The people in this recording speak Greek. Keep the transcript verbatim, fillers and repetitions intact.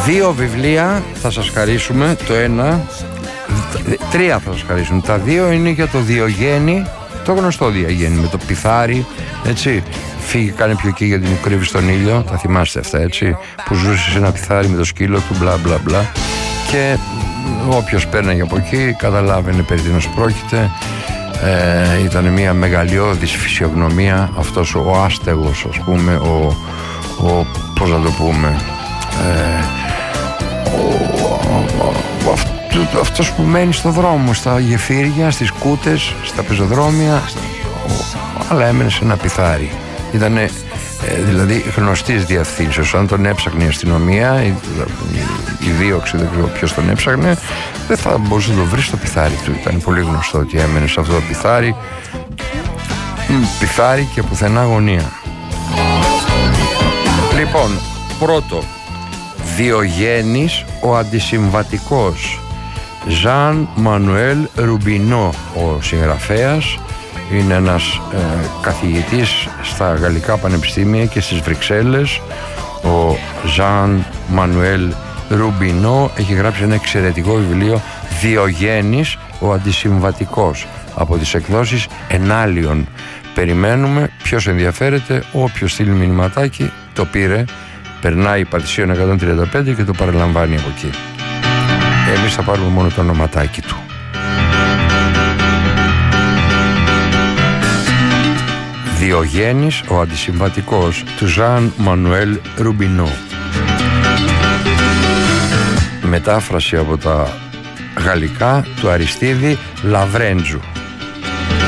Δύο βιβλία θα σας χαρίσουμε. Το ένα, τρία θα σας χαρίσουμε. Τα δύο είναι για το Διογέννη, το γνωστό Διογέννη με το πιθάρι, έτσι. Φύγει, κάνε πιο εκεί γιατί μου κρύβει στον ήλιο. Τα θυμάστε αυτά, έτσι. Που ζούσε σε ένα πιθάρι με το σκύλο του, μπλα μπλα μπλα. Και όποιος παίρναγε από εκεί καταλάβαινε περί τίνος πρόκειται. Ε, ήταν μια μεγαλειώδης φυσιογνωμία αυτός ο άστεγος, ας πούμε, ο, ο πώς να το πούμε, ε, ο, ο, ο, αυτό, αυτός που μένει στο δρόμο, στα γεφύρια, στις κούτες, στα πεζοδρόμια, ο, αλλά έμενε σε ένα πιθάρι. Ήτανε ε, δηλαδή γνωστής διευθύνσεως. Αν τον έψαχνε η αστυνομία, η, η δίωξη, δεν ξέρω ποιος τον έψαχνε, δεν θα μπορούσε να το βρει στο πιθάρι του. Ήταν πολύ γνωστό ότι έμενε σε αυτό το πιθάρι, πιθάρι και πουθενά γωνία. Λοιπόν, πρώτο, Διογέννης ο αντισυμβατικός, Ζαν Μανουέλ Ρουμπινό ο συγγραφέας. Είναι ένας ε, καθηγητής στα γαλλικά πανεπιστήμια και στις Βρυξέλλες. Ο Ζαν Μανουέλ Ρουμπινό έχει γράψει ένα εξαιρετικό βιβλίο, Διογέννης ο αντισυμβατικός, από τις εκδόσεις Ενάλιον. Περιμένουμε, ποιος ενδιαφέρεται, όποιος στείλει μηνυματάκι το πήρε, περνάει Πατησίων εκατόν τριάντα πέντε και το παραλαμβάνει από εκεί. Εμείς θα πάρουμε μόνο το ονοματάκι του. Διογέννης ο αντισυμβατικός, του Ζαν Μανουέλ Ρουμπινό. Μετάφραση από τα γαλλικά του Αριστίδη Λαβρέντζου.